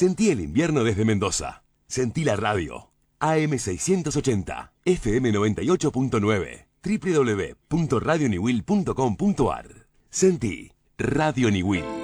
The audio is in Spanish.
Sentí el invierno desde Mendoza. Sentí la radio. AM680, FM98.9, www.radioniwil.com.ar. Sentí Radio Niwil.